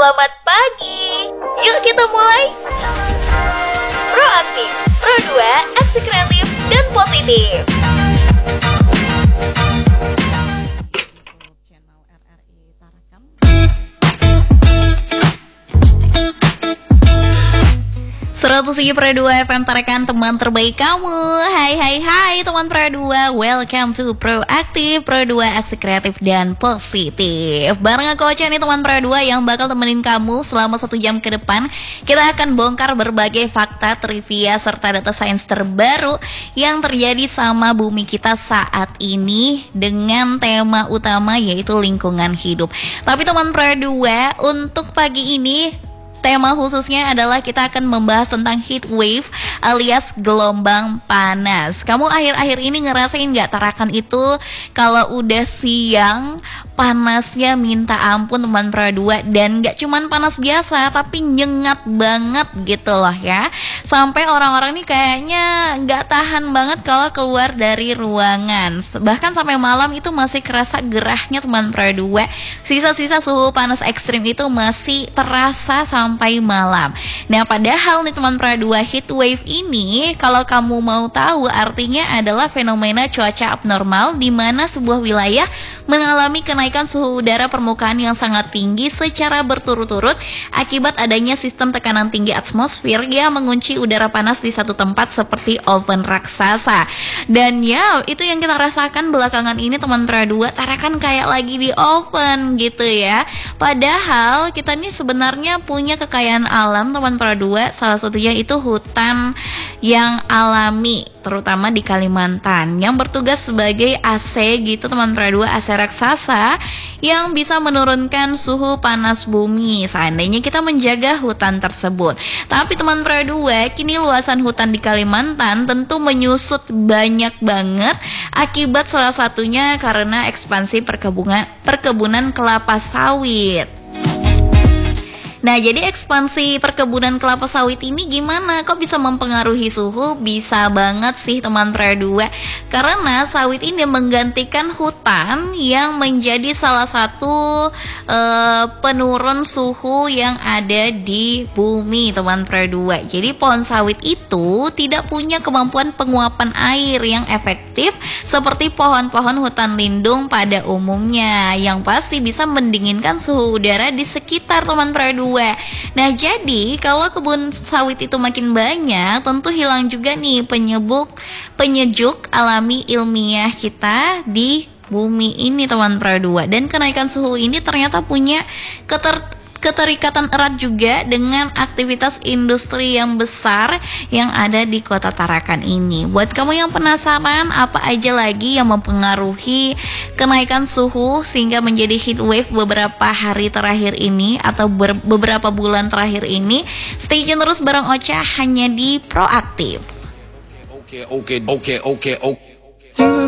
Selamat pagi. Yuk kita mulai. Proaktif, Pro 2, aksi kreatif dan positif. Channel RRI Tarakan. 107 Pro 2 FM Tarakan, teman terbaik kamu. Hai teman Pro 2, welcome to Proaktif Pro 2, aksi kreatif dan positif. Bareng aku Ocha nih teman Pro 2 yang bakal temenin kamu selama 1 jam ke depan. Kita akan bongkar berbagai fakta, trivia, serta data sains terbaru yang terjadi sama bumi kita saat ini dengan tema utama yaitu lingkungan hidup. Tapi teman Pro 2, untuk pagi ini tema khususnya adalah kita akan membahas tentang heat wave alias gelombang panas. Kamu akhir-akhir ini ngerasain gak Tarakan itu kalau udah siang panasnya minta ampun teman Pro 2, dan gak cuman panas biasa tapi nyengat banget gitu loh ya. Sampai orang-orang nih kayaknya gak tahan banget kalau keluar dari ruangan. Bahkan sampai malam itu masih kerasa gerahnya teman Pro 2. Sisa-sisa suhu panas ekstrim itu masih terasa sampai malam. Nah, padahal nih teman Pro 2, heat wave ini kalau kamu mau tahu artinya adalah fenomena cuaca abnormal di mana sebuah wilayah mengalami kenaikan suhu udara permukaan yang sangat tinggi secara berturut-turut akibat adanya sistem tekanan tinggi atmosfer yang mengunci udara panas di satu tempat seperti oven raksasa. Dan ya, itu yang kita rasakan belakangan ini teman Pro 2, Tarakan kayak lagi di oven gitu ya. Padahal kita nih sebenarnya punya kekayaan alam teman Pro 2, salah satunya itu hutan yang alami terutama di Kalimantan yang bertugas sebagai AC gitu teman Pro 2, AC raksasa yang bisa menurunkan suhu panas bumi seandainya kita menjaga hutan tersebut. Tapi teman Pro 2, kini luasan hutan di Kalimantan tentu menyusut banyak banget akibat salah satunya karena ekspansi perkebunan kelapa sawit. Nah, jadi ekspansi perkebunan kelapa sawit ini gimana? Kok bisa mempengaruhi suhu? Bisa banget sih teman Pro 2. Karena sawit ini menggantikan hutan yang menjadi salah satu penurun suhu yang ada di bumi teman Pro 2. Jadi pohon sawit itu tidak punya kemampuan penguapan air yang efektif seperti pohon-pohon hutan lindung pada umumnya, yang pasti bisa mendinginkan suhu udara di sekitar teman Pro 2. Nah, jadi kalau kebun sawit itu makin banyak, tentu hilang juga nih penyejuk alami ilmiah kita di bumi ini teman Pro 2. Dan kenaikan suhu ini ternyata punya keterikatan erat juga dengan aktivitas industri yang besar yang ada di kota Tarakan ini. Buat kamu yang penasaran apa aja lagi yang mempengaruhi kenaikan suhu sehingga menjadi heat wave beberapa hari terakhir ini atau beberapa bulan terakhir ini, stay tune terus bareng Ocha hanya di Proaktif. Okay.